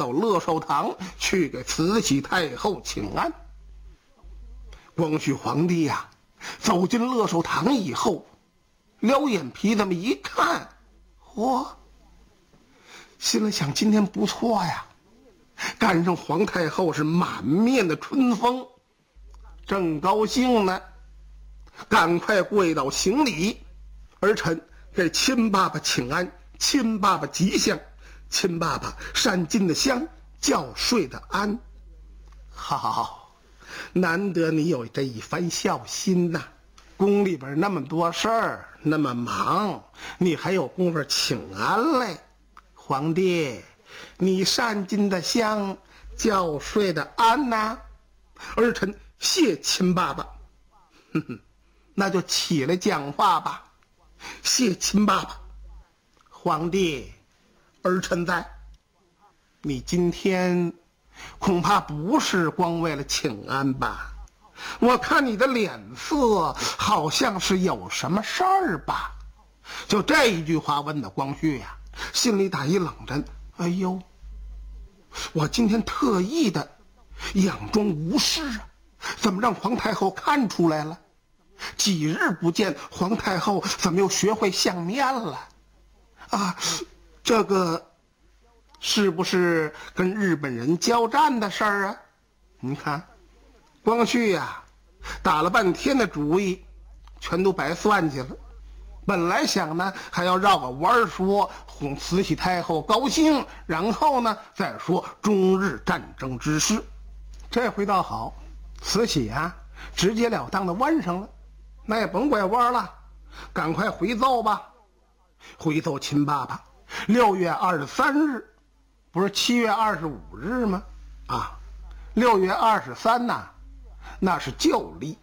到乐寿堂去给慈禧太后请安。光绪皇帝呀，走进乐寿堂以后，撩眼皮这么一看，嚯，心里想今天不错呀，赶上皇太后是满面的春风，正高兴呢，赶快跪倒行礼，儿臣给亲爸爸请安，亲爸爸吉祥，亲爸爸善尽的香，觉睡的安。好，难得你有这一番孝心呐，宫里边那么多事儿，那么忙，你还有功夫请安嘞。皇帝，你善尽的香，觉睡的安呐。儿臣谢亲爸爸。哼哼，那就起来讲话吧。谢亲爸爸。皇帝，儿臣在。你今天恐怕不是光为了请安吧？我看你的脸色好像是有什么事儿吧？就这一句话问的光绪呀，心里打一冷震。哎呦，我今天特意的佯装无事啊，怎么让皇太后看出来了？几日不见，皇太后怎么又学会相面了？啊，这个是不是跟日本人交战的事儿啊？你看，光绪呀，打了半天的主意，全都白算计了。本来想呢，还要绕个弯说，哄慈禧太后高兴，然后呢再说中日战争之事。这回倒好，慈禧啊，直截了当的弯上了，那也甭拐弯了，赶快回奏吧。回奏亲爸爸，6月23日，不是7月25日吗？啊，6月23呐，那是旧历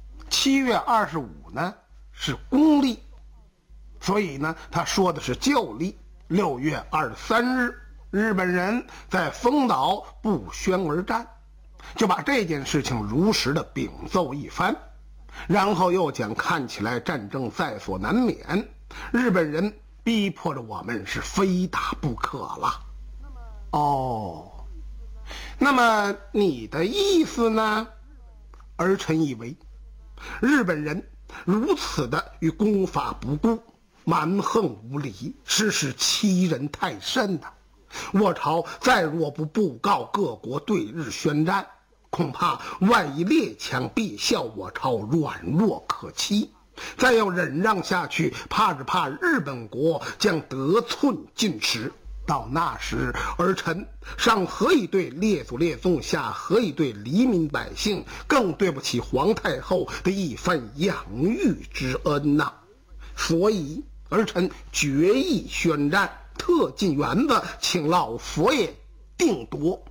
，7月25呢是公历，所以呢，他说的是旧历。6月23日，日本人在丰岛不宣而战，就把这件事情如实的禀奏一番，然后又讲看起来战争在所难免，日本人逼迫着我们是非打不可了。哦，那么你的意思呢？儿臣以为，日本人如此的与公法不顾，蛮横无理，实是欺人太甚呐。我朝再若不布告各国对日宣战，恐怕万一列强必笑我朝软弱可欺，再要忍让下去，怕日本国将得寸进尺。到那时，儿臣上何以对列祖列宗，下何以对黎民百姓，更对不起皇太后的一番养育之恩呐。所以儿臣决意宣战，特进园子，请老佛爷定夺。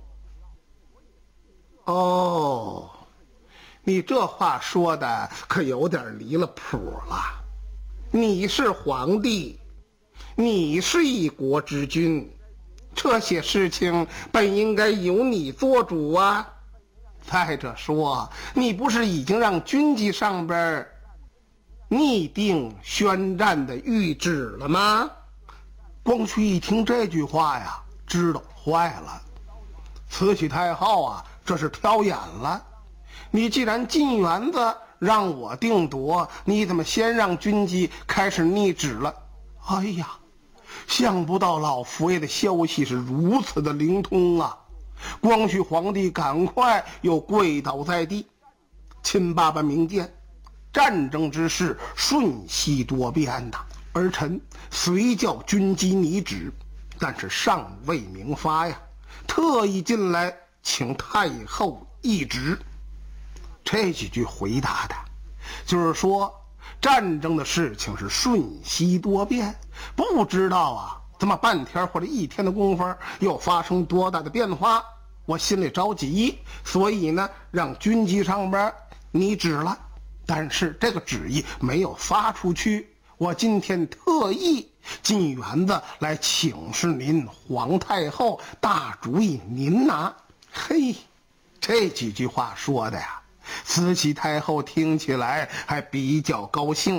哦，你这话说的可有点离了谱了。你是皇帝，你是一国之君，这些事情本应该由你做主啊。再者说，你不是已经让军机上边拟定宣战的谕旨了吗？光绪一听这句话呀，知道坏了，慈禧太后啊，这是挑眼了。你既然进园子让我定夺，你怎么先让军机开始拟旨了？哎呀，想不到老佛爷的消息是如此的灵通啊！光绪皇帝赶快又跪倒在地。亲爸爸明鉴，战争之事瞬息多变呐，儿臣虽叫军机拟旨，但是尚未明发呀，特意进来请太后议旨。这几句回答的就是说，战争的事情是瞬息多变，不知道啊这么半天或者一天的功夫又发生多大的变化，我心里着急，所以呢让军机上边拟旨了，但是这个旨意没有发出去。我今天特意进园子来请示您，皇太后大主意您拿。嘿，这几句话说的呀，慈禧太后听起来还比较高兴。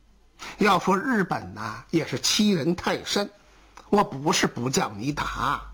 要说日本呐，也是欺人太甚，我不是不叫你打，